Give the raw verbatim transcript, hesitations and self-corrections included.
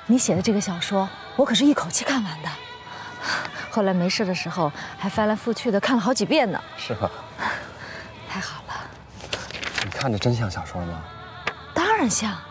你写的这个小说，我可是一口气看完的。后来没事的时候，还翻来覆去的看了好几遍呢。 是吗？ 太好了。 你看着真像小说吗？ 当然像。